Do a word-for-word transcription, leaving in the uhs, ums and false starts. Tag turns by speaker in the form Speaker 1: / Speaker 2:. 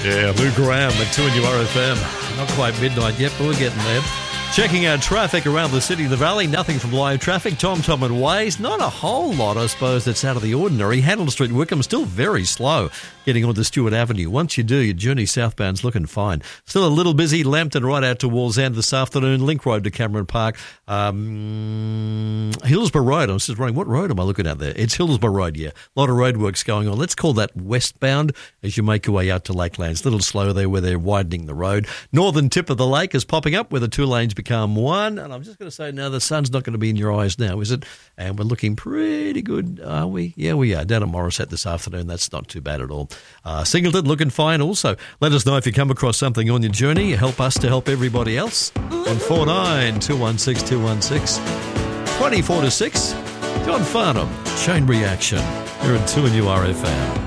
Speaker 1: Yeah, Lou Graham at two N U R F M. Not quite midnight yet, but we're getting there. Checking out traffic around the city and the valley. Nothing from live traffic. Tom Tom and Waze. Not a whole lot, I suppose, that's out of the ordinary. Handel Street, Wickham, still very slow getting onto Stewart Avenue. Once you do, your journey southbound's looking fine. Still a little busy. Lambton right out to Wallsend this afternoon. Link Road to Cameron Park. Um, Hillsborough Road. I was just wondering, what road am I looking at there? It's Hillsborough Road, yeah. A lot of roadworks going on. Let's call that westbound as you make your way out to Lakelands. A little slow there where they're widening the road. Northern tip of the lake is popping up where the two lanes become one. And I'm just going to say now the sun's not going to be in your eyes now, is it? And we're looking pretty good, are we? Yeah, we are. Down at Morisset this afternoon. That's not too bad at all. Uh, Singleton looking fine also. Let us know if you come across something on your journey. Help us to help everybody else. On four nine two one six two one six. twenty-four to six. John Farnham, Chain Reaction. Here at two N U R F M.